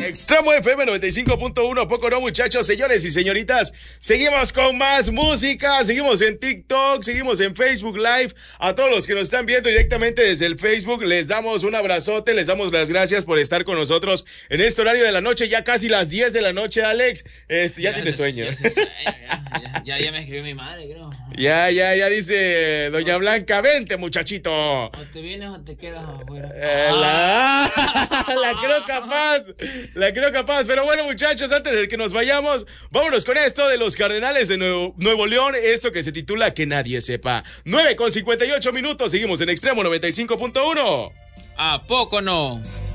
Extremo FM 95.1, poco no, muchachos, señores y señoritas. Seguimos con más música, seguimos en TikTok, seguimos en Facebook Live. A todos los que nos están viendo directamente desde el Facebook, les damos un abrazote, les damos las gracias por estar con nosotros en este horario de la noche, ya casi las 10 de la noche, Alex. Ya tienes sueño. Ya me escribió mi madre, creo. Ya dice Doña Blanca, vente, muchachito. O te vienes o te quedas afuera. La creo capaz. Pero bueno, muchachos, antes de que nos vayamos, vámonos con esto de los Cardenales de Nuevo León. Esto que se titula Que Nadie Sepa. 9:58 minutos. Seguimos en Extremo 95.1. ¿A poco no?